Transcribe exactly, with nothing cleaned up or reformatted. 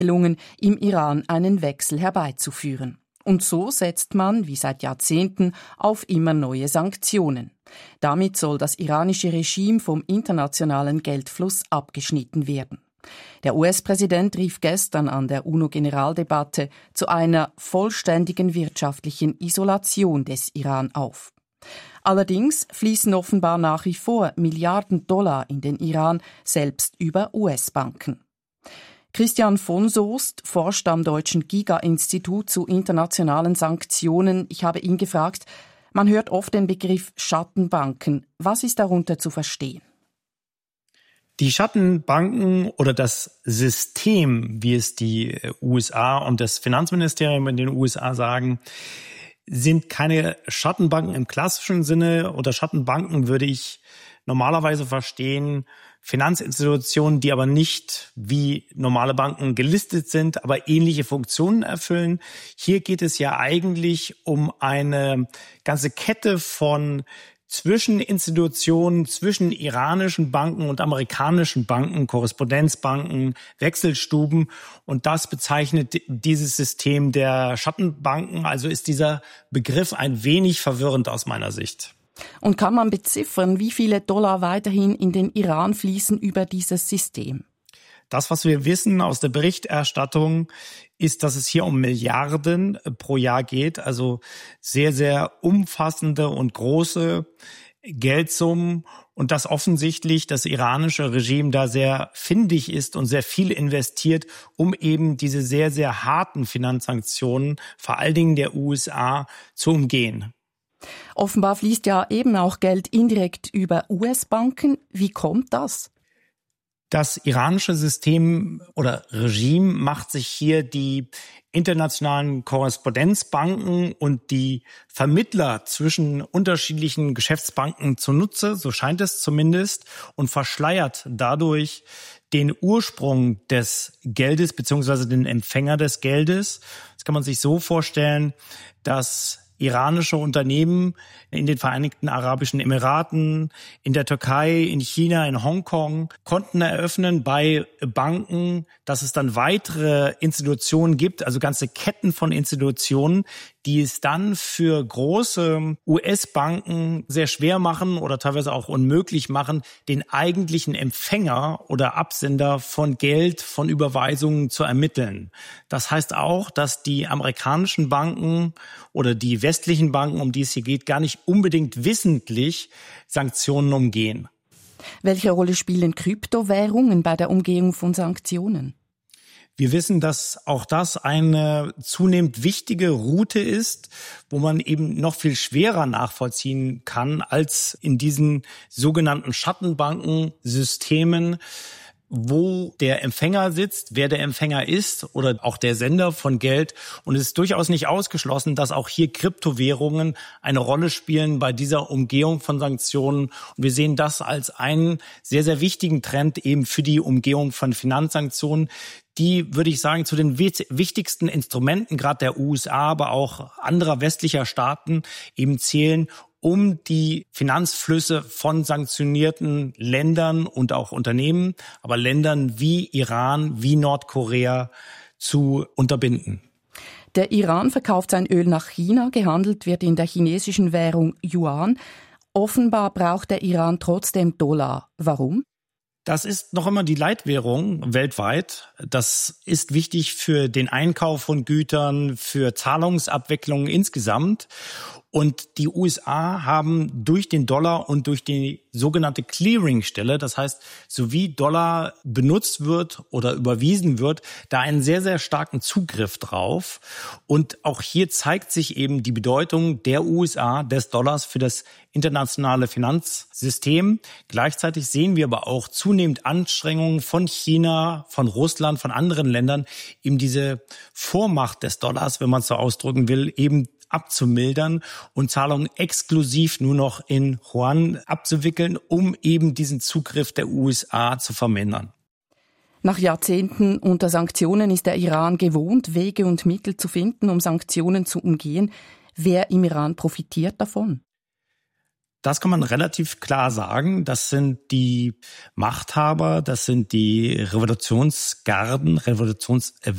gelungen, im Iran einen Wechsel herbeizuführen. Und so setzt man, wie seit Jahrzehnten, auf immer neue Sanktionen. Damit soll das iranische Regime vom internationalen Geldfluss abgeschnitten werden. Der U S-Präsident rief gestern an der UNO-Generaldebatte zu einer vollständigen wirtschaftlichen Isolation des Iran auf. Allerdings fließen offenbar nach wie vor Milliarden Dollar in den Iran, selbst über U S-Banken. Christian von Soest forscht am Deutschen Giga-Institut zu internationalen Sanktionen. Ich habe ihn gefragt, man hört oft den Begriff Schattenbanken. Was ist darunter zu verstehen? Die Schattenbanken oder das System, wie es die U S A und das Finanzministerium in den U S A sagen, sind keine Schattenbanken im klassischen Sinne. Unter Schattenbanken würde ich normalerweise verstehen Finanzinstitutionen, die aber nicht wie normale Banken gelistet sind, aber ähnliche Funktionen erfüllen. Hier geht es ja eigentlich um eine ganze Kette von Zwischeninstitutionen, zwischen iranischen Banken und amerikanischen Banken, Korrespondenzbanken, Wechselstuben. Und das bezeichnet dieses System der Schattenbanken. Also ist dieser Begriff ein wenig verwirrend aus meiner Sicht. Und kann man beziffern, wie viele Dollar weiterhin in den Iran fließen über dieses System? Das, was wir wissen aus der Berichterstattung, ist, dass es hier um Milliarden pro Jahr geht, also sehr, sehr umfassende und große Geldsummen und dass offensichtlich das iranische Regime da sehr findig ist und sehr viel investiert, um eben diese sehr, sehr harten Finanzsanktionen, vor allen Dingen der U S A, zu umgehen. Offenbar fließt ja eben auch Geld indirekt über U S-Banken. Wie kommt das? Das iranische System oder Regime macht sich hier die internationalen Korrespondenzbanken und die Vermittler zwischen unterschiedlichen Geschäftsbanken zunutze, so scheint es zumindest, und verschleiert dadurch den Ursprung des Geldes bzw. den Empfänger des Geldes. Das kann man sich so vorstellen, dass iranische Unternehmen in den Vereinigten Arabischen Emiraten, in der Türkei, in China, in Hongkong Konten eröffnen bei Banken, dass es dann weitere Institutionen gibt, also ganze Ketten von Institutionen, die es dann für große U S-Banken sehr schwer machen oder teilweise auch unmöglich machen, den eigentlichen Empfänger oder Absender von Geld, von Überweisungen zu ermitteln. Das heißt auch, dass die amerikanischen Banken oder die westlichen Banken, um die es hier geht, gar nicht unbedingt wissentlich Sanktionen umgehen. Welche Rolle spielen Kryptowährungen bei der Umgehung von Sanktionen? Wir wissen, dass auch das eine zunehmend wichtige Route ist, wo man eben noch viel schwerer nachvollziehen kann als in diesen sogenannten Schattenbankensystemen, wo der Empfänger sitzt, wer der Empfänger ist oder auch der Sender von Geld. Und es ist durchaus nicht ausgeschlossen, dass auch hier Kryptowährungen eine Rolle spielen bei dieser Umgehung von Sanktionen. Und wir sehen das als einen sehr, sehr wichtigen Trend eben für die Umgehung von Finanzsanktionen, die, würde ich sagen, zu den wichtigsten Instrumenten gerade der U S A, aber auch anderer westlicher Staaten eben zählen, um die Finanzflüsse von sanktionierten Ländern und auch Unternehmen, aber Ländern wie Iran, wie Nordkorea zu unterbinden. Der Iran verkauft sein Öl nach China, gehandelt wird in der chinesischen Währung Yuan. Offenbar braucht der Iran trotzdem Dollar. Warum? Das ist noch immer die Leitwährung weltweit. Das ist wichtig für den Einkauf von Gütern, für Zahlungsabwicklungen insgesamt. Und die U S A haben durch den Dollar und durch die sogenannte Clearingstelle, das heißt, so wie Dollar benutzt wird oder überwiesen wird, da einen sehr, sehr starken Zugriff drauf. Und auch hier zeigt sich eben die Bedeutung der U S A, des Dollars für das internationale Finanzsystem. Gleichzeitig sehen wir aber auch zunehmend Anstrengungen von China, von Russland, von anderen Ländern, eben diese Vormacht des Dollars, wenn man es so ausdrücken will, eben abzumildern und Zahlungen exklusiv nur noch in Yuan abzuwickeln, um eben diesen Zugriff der U S A zu vermindern. Nach Jahrzehnten unter Sanktionen ist der Iran gewohnt, Wege und Mittel zu finden, um Sanktionen zu umgehen. Wer im Iran profitiert davon? Das kann man relativ klar sagen. Das sind die Machthaber, das sind die Revolutionsgarden, Revolutionswächter,